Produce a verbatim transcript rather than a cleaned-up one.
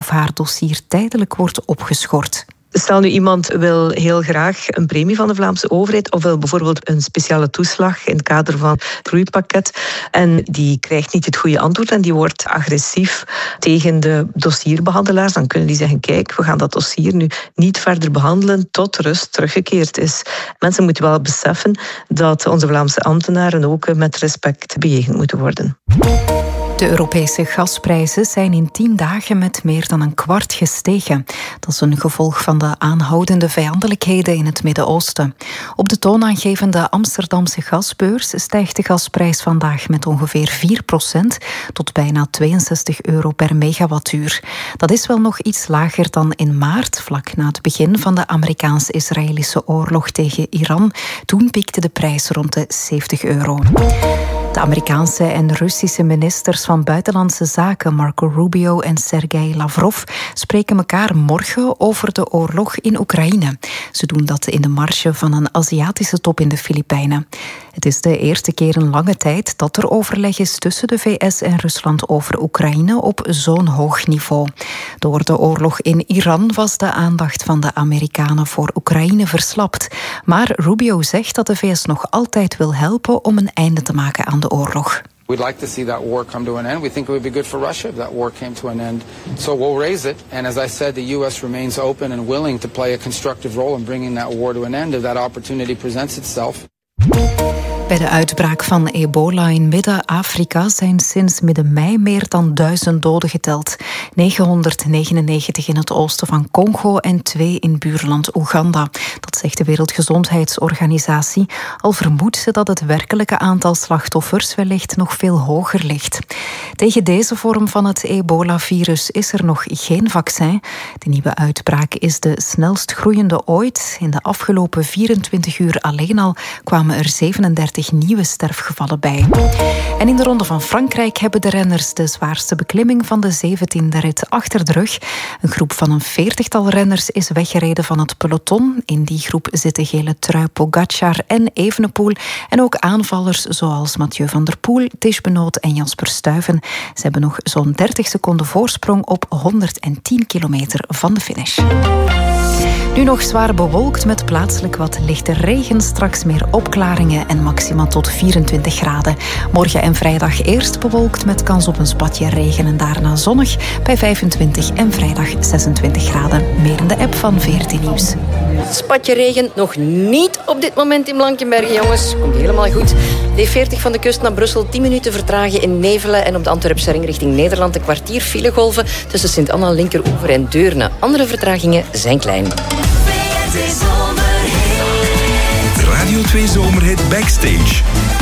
haar dossier tijdelijk wordt opgeschort. Stel nu iemand wil heel graag een premie van de Vlaamse overheid of wil bijvoorbeeld een speciale toeslag in het kader van het groeipakket en die krijgt niet het goede antwoord en die wordt agressief tegen de dossierbehandelaars, dan kunnen die zeggen, kijk, we gaan dat dossier nu niet verder behandelen tot rust teruggekeerd is. Mensen moeten wel beseffen dat onze Vlaamse ambtenaren ook met respect bejegend moeten worden. De Europese gasprijzen zijn in tien dagen met meer dan een kwart gestegen. Dat is een gevolg van de aanhoudende vijandelijkheden in het Midden-Oosten. Op de toonaangevende Amsterdamse gasbeurs stijgt de gasprijs vandaag met ongeveer vier procent tot bijna tweeënzestig euro per megawattuur. Dat is wel nog iets lager dan in maart, vlak na het begin van de Amerikaans-Israëlische oorlog tegen Iran. Toen piekte de prijs rond de zeventig euro. De Amerikaanse en Russische ministers van Buitenlandse Zaken Marco Rubio en Sergei Lavrov spreken elkaar morgen over de oorlog in Oekraïne. Ze doen dat in de marge van een Aziatische top in de Filipijnen. Het is de eerste keer in lange tijd dat er overleg is tussen de V S en Rusland over Oekraïne op zo'n hoog niveau. Door de oorlog in Iran was de aandacht van de Amerikanen voor Oekraïne verslapt. Maar Rubio zegt dat de V S nog altijd wil helpen om een einde te maken aan de oorlog. We'd like to see that war come to an end. We think it would be good for Russia if that war came to an end. So we'll raise it. And as I said, the U S remains open and willing to play a constructive role in bringing that war to an end if that opportunity presents itself. Bij de uitbraak van ebola in Midden-Afrika zijn sinds midden mei meer dan duizend doden geteld. negenhonderdnegenennegentig in het oosten van Congo en twee in buurland Oeganda. Dat zegt de Wereldgezondheidsorganisatie. Al vermoedt ze dat het werkelijke aantal slachtoffers wellicht nog veel hoger ligt. Tegen deze vorm van het ebola-virus is er nog geen vaccin. De nieuwe uitbraak is de snelst groeiende ooit. In de afgelopen vierentwintig uur alleen al kwamen er zevenendertig nieuwe sterfgevallen bij. En in de Ronde van Frankrijk hebben de renners de zwaarste beklimming van de zeventiende rit achter de rug. Een groep van een veertigtal renners is weggereden van het peloton. In die groep zitten gele trui Pogacar en Evenepoel. En ook aanvallers zoals Mathieu van der Poel, Tish Benoot en Jasper Stuyven. Ze hebben nog zo'n dertig seconden voorsprong op honderdtien kilometer van de finish. Nu nog zwaar bewolkt met plaatselijk wat lichte regen, straks meer opklaringen en maxima tot vierentwintig graden. Morgen en vrijdag eerst bewolkt met kans op een spatje regen en daarna zonnig bij vijfentwintig en vrijdag zesentwintig graden. Meer in de app van V R T Nieuws. Spatje regen nog niet op dit moment in Blankenberge, jongens. Komt helemaal goed. D veertig van de kust naar Brussel, tien minuten vertragen in Nevelen en op de Antwerpse ring richting Nederland een kwartier filegolven tussen Sint-Anna, Linkeroever en Deurne. Andere vertragingen zijn klein. Radio twee Zomerhit Backstage.